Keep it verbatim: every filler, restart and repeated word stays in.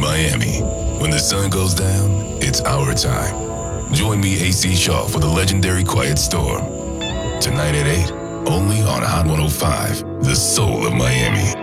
Miami. When the sun goes down, it's our time. Join me, A C Shaw, for the legendary Quiet Storm. Tonight at eight, only on Hot one oh five, the soul of Miami.